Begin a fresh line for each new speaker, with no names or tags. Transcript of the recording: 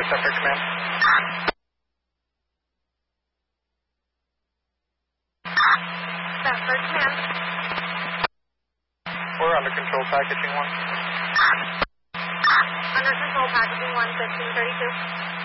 Center Command.
Center Command.
We're under control, packaging 1.
Under control, packaging 1, 1532.